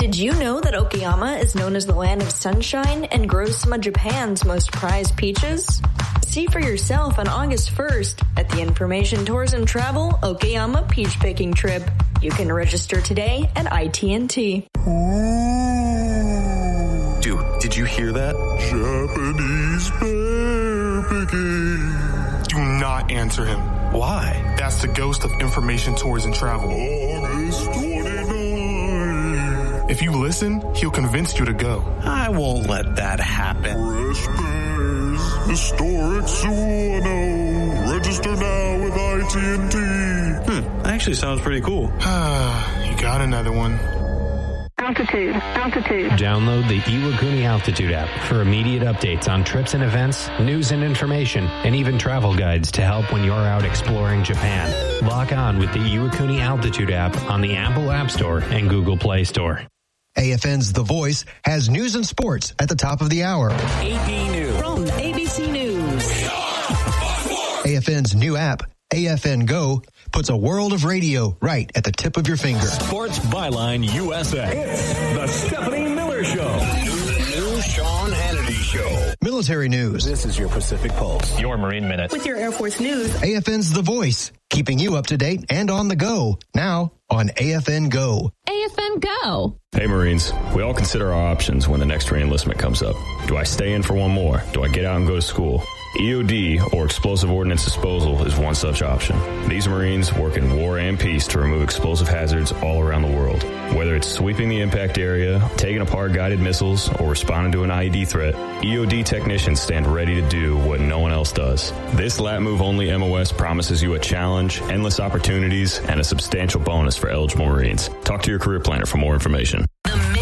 Did you know that Okayama is known as the land of sunshine and grows some of Japan's most prized peaches? See for yourself on August 1st at the Information Tours and Travel Okayama Peach Picking Trip. You can register today at IT&T. Dude, did you hear that? Japanese bear picking. Do not answer him. Why? That's the ghost of Information Tours and Travel. August 29. If you listen, he'll convince you to go. I won't let that happen. Fresh bears, historic Suwano. Register now with IT&T. Actually sounds pretty cool. You got another one. Altitude. Download the Iwakuni Altitude app for immediate updates on trips and events, news and information, and even travel guides to help when you're out exploring Japan. Lock on with the Iwakuni Altitude app on the Apple App Store and Google Play Store. AFN's The Voice has news and sports at the top of the hour. AP News from ABC News. AFN's new app, AFN Go, puts a world of radio right at the tip of your finger. Sports Byline USA. It's the Stephanie Miller Show. The new Sean Hannity Show. Military news. This is your Pacific Pulse. Your Marine Minute. With your Air Force news. AFN's The Voice, keeping you up to date and on the go. Now on AFN Go. AFN Go. Hey Marines, we all consider our options when the next re-enlistment comes up. Do I stay in for one more? Do I get out and go to school? EOD, or Explosive Ordnance Disposal, is one such option. These Marines work in war and peace to remove explosive hazards all around the world. Whether it's sweeping the impact area, taking apart guided missiles, or responding to an IED threat, EOD technicians stand ready to do what no one else does. This lat move only MOS promises you a challenge, endless opportunities, and a substantial bonus for eligible Marines. Talk to your career planner for more information.